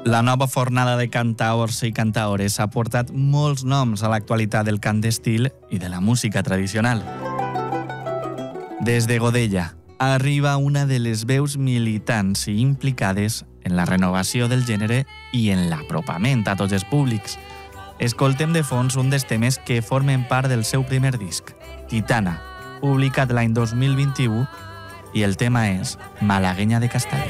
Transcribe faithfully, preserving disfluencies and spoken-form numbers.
La nova fornada de cantaors i cantaores ha portat molts noms a l'actualitat del cant d'estil i de la música tradicional. Des de Godella arriba una de les veus militants i implicades en la renovació del gènere i en l'apropament a tots els públics. Escoltem de fons un dels temes que formen part del seu primer disc, Titana, publicat l'any dos mil vint-i-u, i el tema és Malaguenya de Castalla.